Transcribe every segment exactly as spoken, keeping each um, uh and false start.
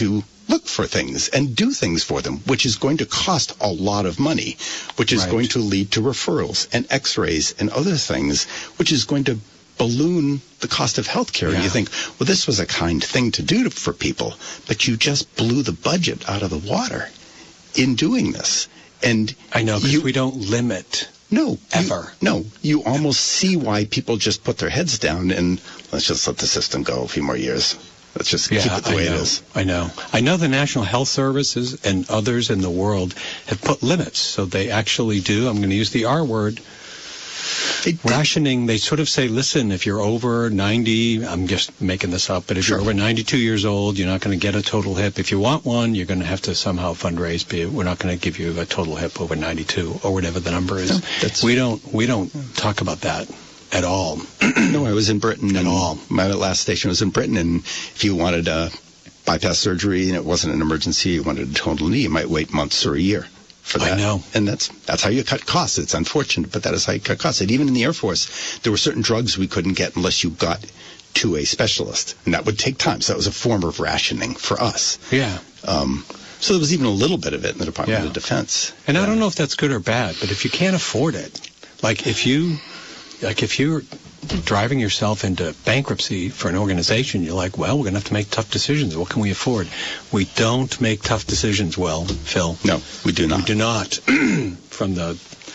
to look for things and do things for them, which is going to cost a lot of money, which is Right. going to lead to referrals and x-rays and other things, which is going to balloon the cost of healthcare. Yeah. And you think, well, this was a kind thing to do to, for people, but you just blew the budget out of the water in doing this. And I know, because you, we don't limit. no, Ever. You, no, you almost see why people just put their heads down and let's just let the system go a few more years. Let's just Yeah, keep it the I way know. it is. I know. I know the National Health Services and others in the world have put limits. So they actually do, I'm going to use the R word, They, rationing. They sort of say, listen, if you're over ninety, I'm just making this up, but if Sure. you're over ninety-two years old, you're not going to get a total hip. If you want one, you're going to have to somehow fundraise. But we're not going to give you a total hip over ninety-two or whatever the number is. No, that's- we don't. We don't talk about that at all. No, I was in Britain. At and all. My last station was in Britain, and if you wanted a bypass surgery and it wasn't an emergency, you wanted a total knee, you might wait months or a year for I that. know. And that's that's how you cut costs. It's unfortunate, but that is how you cut costs. And even in the Air Force, there were certain drugs we couldn't get unless you got to a specialist, and that would take time. So that was a form of rationing for us. Yeah. Um, so there was even a little bit of it in the Department Yeah. of Defense. And I don't know if that's good or bad, but if you can't afford it, like if you, like if you're driving yourself into bankruptcy for an organization, you're like, well, we're going to have to make tough decisions. What can we afford? We don't make tough decisions well, Phil. No, we do not. We do not. From the,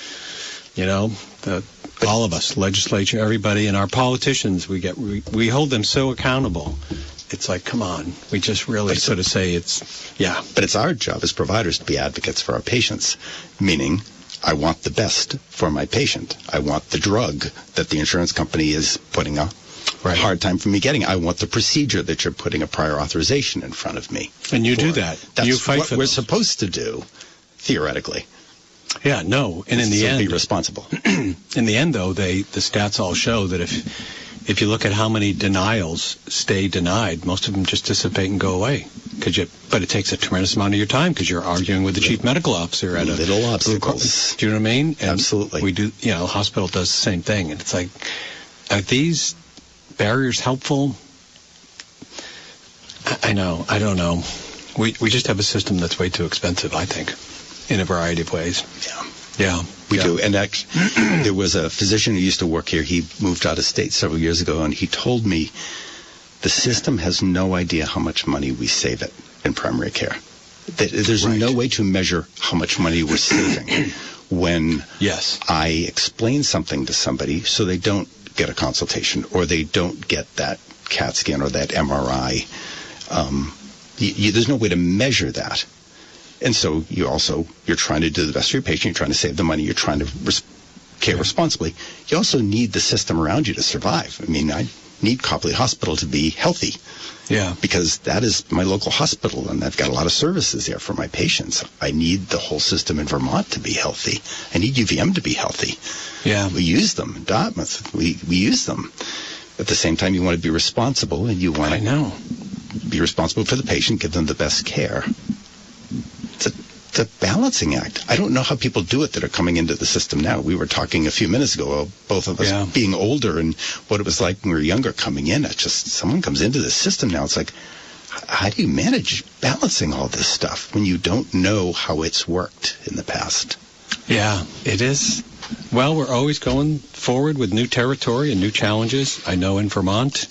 you know, the all of us, legislature, everybody, and our politicians, we get we, we hold them so accountable. It's like, come on, we just really But sort of say it's, yeah. But it's our job as providers to be advocates for our patients, meaning I want the best for my patient. I want the drug that the insurance company is putting a Right. hard time for me getting. I want the procedure that you're putting a prior authorization in front of me. And you for. do that. That's You fight what for we're them. supposed to do, theoretically. Yeah, no. And in the So end, be responsible. in the end, though, they the stats all show that if if you look at how many denials stay denied, most of them just dissipate and go away. Cause you, but it takes a tremendous amount of your time because you're arguing with the chief medical officer at a Little obstacles. Do you know what I mean? And Absolutely. We do. You know, the hospital does the same thing, and it's like, are these barriers helpful? I, I know. I don't know. We we just have a system that's way too expensive, I think, in a variety of ways. Yeah. Yeah. We yeah. do. And actually, there was a physician who used to work here. He moved out of state several years ago, and he told me the system has no idea how much money we save it in primary care. That There's Right. no way to measure how much money we're saving when Yes. I explain something to somebody so they don't get a consultation or they don't get that CAT scan or that M R I. Um, you, you, there's no way to measure that. And so you also, you're trying to do the best for your patient, you're trying to save the money, you're trying to res- care responsibly. You also need the system around you to survive. I mean, I need Copley Hospital to be healthy Yeah. because that is my local hospital and I've got a lot of services there for my patients. I need the whole system in Vermont to be healthy. I need U V M to be healthy. Yeah. We use them in Dartmouth. We, we use them. At the same time, you want to be responsible and you want I to know. be responsible for the patient, give them the best care. It's a, it's a balancing act. I don't know how people do it that are coming into the system now. We were talking a few minutes ago, uh, both of us Yeah. being older and what it was like when we were younger coming in. It's just someone comes into the system now. It's like, h- how do you manage balancing all this stuff when you don't know how it's worked in the past? Yeah, it is. Well, we're always going forward with new territory and new challenges. I know in Vermont,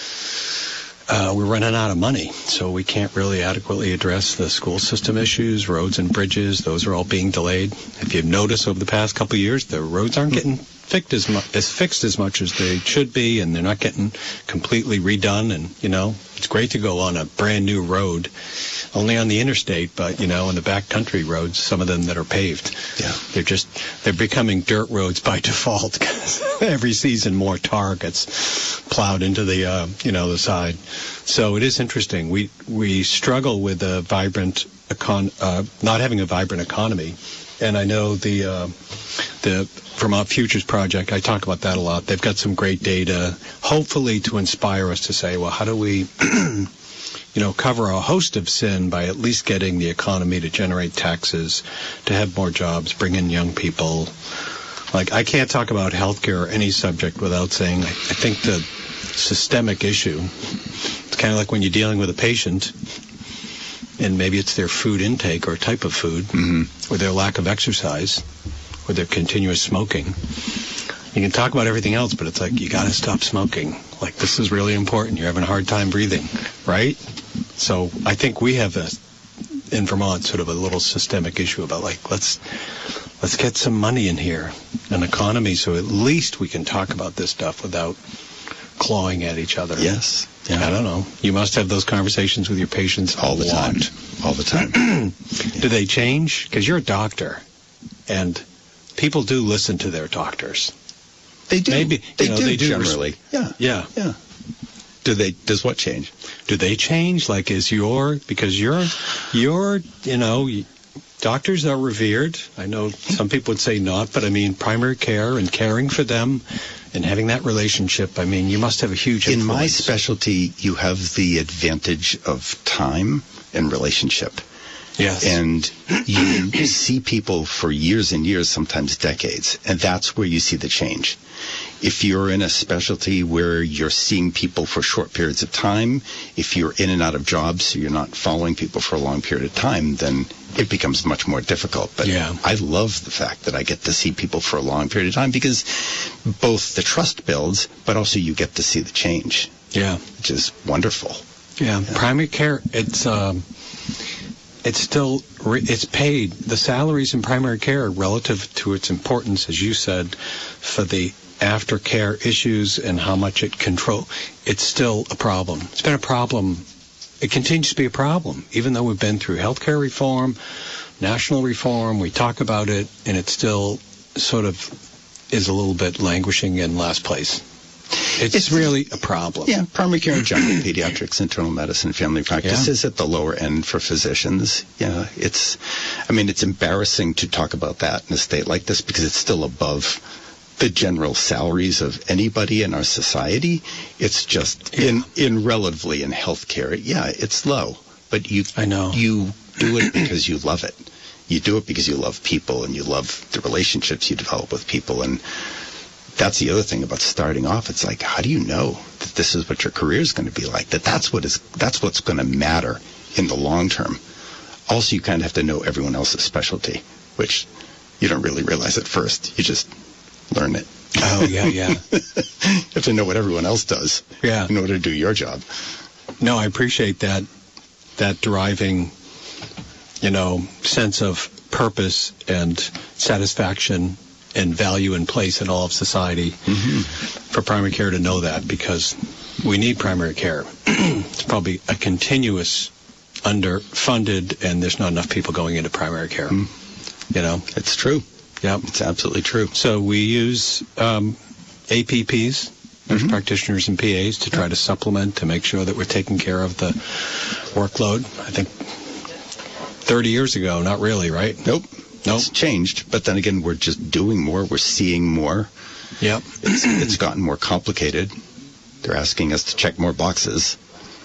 uh, we're running out of money, so we can't really adequately address the school system issues, roads and bridges. Those are all being delayed. If you've noticed over the past couple of years, the roads aren't getting fixed as, mu- as fixed as much as they should be, and they're not getting completely redone. And, you know, it's great to go on a brand new road, only on the interstate, but, you know, on the backcountry roads, some of them that are paved. Yeah. They're just, they're becoming dirt roads by default. 'Cause every season more tar gets plowed into the, uh, you know, the side. So it is interesting. We, we struggle with a vibrant, econ- uh, not having a vibrant economy. And I know the, uh, the Vermont Futures Project, I talk about that a lot. They've got some great data, hopefully to inspire us to say, well, how do we, you know, cover a host of sin by at least getting the economy to generate taxes, to have more jobs, bring in young people. Like, I can't talk about healthcare or any subject without saying I, I think the systemic issue, it's kind of like when you're dealing with a patient, and maybe it's their food intake or type of food, Mm-hmm. or their lack of exercise, or their continuous smoking. You can talk about everything else, but it's like, you got to stop smoking. Like, this is really important. You're having a hard time breathing, right? So I think we have, a, in Vermont, sort of a little systemic issue about, like, let's let's get some money in here, an economy, so at least we can talk about this stuff without clawing at each other. Yes. Yeah. I don't know. You must have those conversations with your patients All the a lot. time. All the time. Do they change? Because you're a doctor, and people do listen to their doctors. They do. Maybe, they you know, do they do generally. Yeah. Yeah. Yeah. Do they? Does what change? Do they change? Like, is your, because you're, you're, you know, y- doctors are revered. I know some people would say not, but I mean, primary care and caring for them and having that relationship, I mean, you must have a huge influence. In my specialty, you have the advantage of time and relationship. Yes. And you see people for years and years, sometimes decades, and that's where you see the change. If you're in a specialty where you're seeing people for short periods of time, if you're in and out of jobs, so you're not following people for a long period of time, then it becomes much more difficult. But Yeah. I love the fact that I get to see people for a long period of time, because both the trust builds, but also you get to see the change, Yeah. which is wonderful. Yeah. Primary care, it's, um, it's still, re- it's paid. The salaries in primary care, relative to its importance, as you said, for the aftercare issues and how much it control, it's still a problem. It's been a problem. It continues to be a problem, even though we've been through healthcare reform, national reform. We talk about it, and it still sort of is a little bit languishing in last place. It's, It's- really a problem. Yeah, primary care in general, pediatrics, internal medicine, family practice Yeah. is at the lower end for physicians. Yeah, it's, I mean, it's embarrassing to talk about that in a state like this, because it's still above the general salaries of anybody in our society. It's just in in relatively in healthcare, yeah, it's low, but you I know. you do it because you love it. You do it because you love people and you love the relationships you develop with people. And that's the other thing about starting off. It's like, how do you know that this is what your career is going to be like? That that's what is that's what's going to matter in the long term. Also, you kind of have to know everyone else's specialty, which you don't really realize at first. You just learn it. Oh, yeah, yeah. You have to know what everyone else does Yeah. in order to do your job. No, I appreciate that, that driving, you know, sense of purpose and satisfaction and value and place in all of society for primary care to know that, because we need primary care. It's probably a continuous underfunded, and there's not enough people going into primary care. You know? It's true. Yep. It's absolutely true. So we use um, A P Ps, nurse practitioners and P As, to try to supplement, to make sure that we're taking care of the workload. I think thirty years ago, not really, right? Nope. Nope. It's changed, but then again, we're just doing more. We're seeing more. Yep. It's, it's gotten more complicated. They're asking us to check more boxes.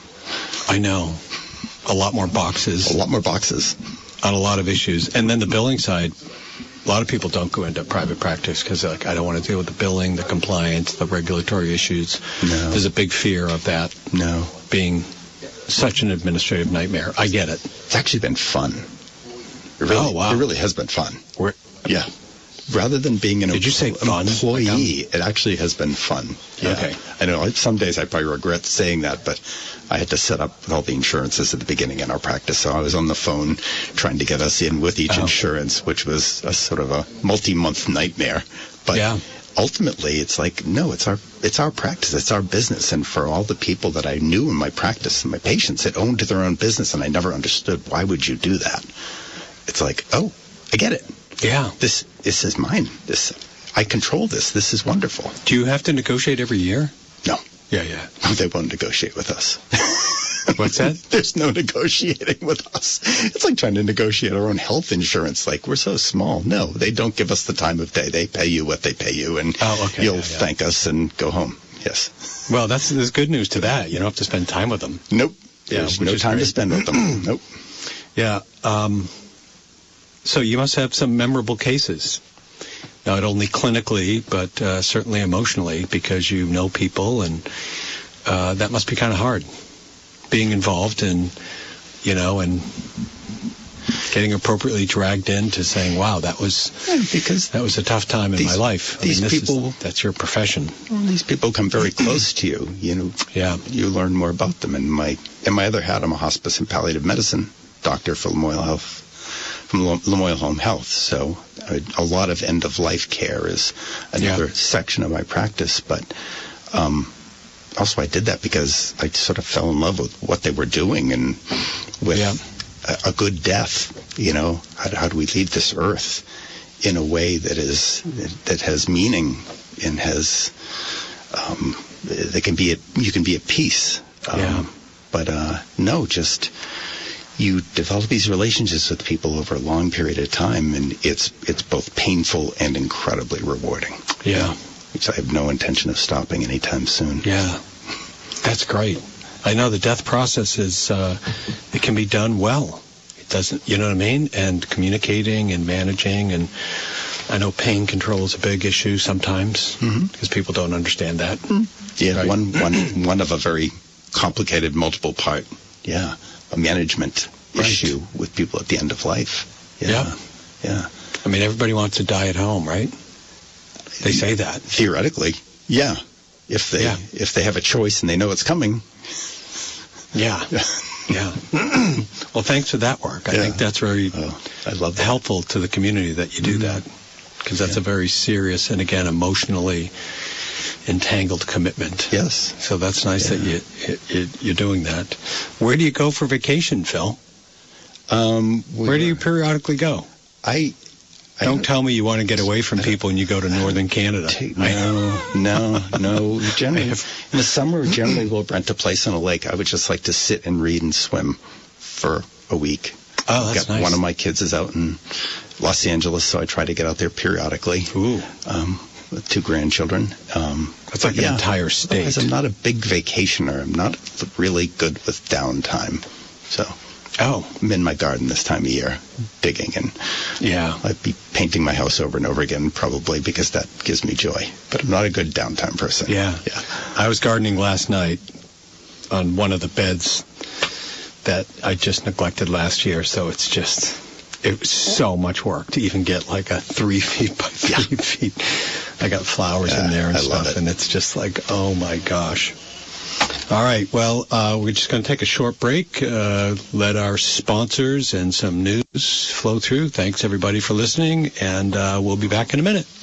I know. A lot more boxes A lot more boxes. on a lot of issues. And then the billing side, a lot of people don't go into private practice because they're like, I don't want to deal with the billing, the compliance, the regulatory issues. No. There's a big fear of that No. being such an administrative nightmare. I get it. It's actually been fun. It really, Oh, wow. It really has been fun. We're, Yeah. Rather than being an Did you say fun? employee, Like, it actually has been fun. Yeah. Okay. I know some days I probably regret saying that, but I had to set up all the insurances at the beginning in our practice. So I was on the phone trying to get us in with each Oh. insurance, which was a sort of a multi-month nightmare. But Yeah. ultimately, it's like, no, it's our it's our practice. It's our business. And for all the people that I knew in my practice, my patients that owned their own business, and I never understood, why would you do that? It's like, oh, I get it. yeah. This this is mine. This I control this. This is wonderful. Do you have to negotiate every year? No, Yeah, yeah. no, they won't negotiate with us. What's that? There's no negotiating with us. It's like trying to negotiate our own health insurance. Like, we're so small. No, they don't give us the time of day. They pay you what they pay you, and Oh, okay, you'll yeah, yeah. thank us and go home. Yes. Well, that's there's good news to that. You don't have to spend time with them. Nope. Yeah, There's which no is time to great. spend with them. Nope. Yeah. Um, so you must have some memorable cases, not only clinically, but uh, certainly emotionally, because you know people, and uh, that must be kind of hard, being involved in you know, and getting appropriately dragged into saying, wow, that was Yeah, because that was a tough time in these- my life. I these mean, this people- is, that's your profession. well, these people come very close to you. You know, Yeah. you learn more about them. And my in my other hat, I'm a hospice and palliative medicine doctor for Lamoille Health, from Lam- Lamoille Home Health. So a, a lot of end of life care is another Yeah. section of my practice. But um, also, I did that because I sort of fell in love with what they were doing and with Yeah. a, a good death. You know, how, how do we leave this earth in a way that is that has meaning and has um, that can be at, you can be at peace. Um, Yeah. But uh, no, just you develop these relationships with people over a long period of time, and it's it's both painful and incredibly rewarding. Yeah. Which I have no intention of stopping anytime soon. Yeah. That's great. I know the death process is, uh, it can be done well. It doesn't, you know what I mean? And communicating and managing, and I know pain control is a big issue sometimes Mhm. because people don't understand that. Yeah, Right. one one one of a very complicated multiple part. Yeah, a management Right. issue with people at the end of life. Yeah. Yeah. Yeah. I mean, everybody wants to die at home, right? They say that. Theoretically, yeah. If they Yeah. if they have a choice and they know it's coming. Yeah. Yeah. Well, thanks for that work. I Yeah. think that's very Oh, I love that. helpful to the community that you do Mhm. that, because that's Yeah. a very serious and, again, emotionally entangled commitment. Yes. So that's nice Yeah. that you, you, you're doing that. Where do you go for vacation, Phil? Um, we Where do were- you periodically go? I, I Don't tell me you want to get away from people and you go to northern Canada. Take, I- no, no, no. Generally, I have- in the summer, generally we'll rent a place on a lake. I would just like to sit and read and swim for a week. Oh, that's Got, nice. One of my kids is out in Los Angeles, so I try to get out there periodically. Ooh, Um, with two grandchildren. Um, that's like but an yeah, entire state. otherwise I'm not a big vacationer. I'm not really good with downtime. So Oh, I'm in my garden this time of year, digging, and yeah. I'd be painting my house over and over again probably because that gives me joy. But I'm not a good downtime person. Yeah. Yeah. I was gardening last night on one of the beds that I just neglected last year, so it's just, it was so much work to even get like a three feet by three feet. I got flowers Yeah, in there and I love stuff, it. and it's just like, oh my gosh. All right, well, uh, we're just going to take a short break, uh, let our sponsors and some news flow through. Thanks, everybody, for listening, and uh, we'll be back in a minute.